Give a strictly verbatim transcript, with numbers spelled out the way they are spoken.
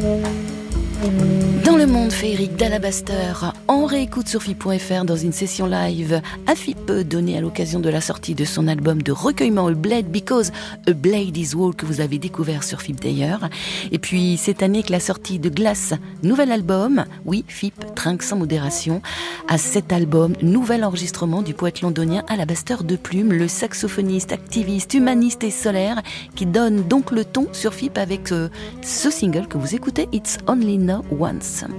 Dans le monde féerique d'Alabaster, on réécoute sur F I P point F R dans une session live à F I P donnée à l'occasion de la sortie de son album de recueillement A Blade Because A Blade Is Wall que vous avez découvert sur F I P d'ailleurs. Et puis cette année avec la sortie de Glace, nouvel album, oui F I P trinque sans modération, à cet album, nouvel enregistrement du poète londonien Alabaster de Plume, le saxophoniste, activiste, humaniste et solaire qui donne donc le ton sur F I P avec euh, ce single que vous écoutez, It's Only Now Once.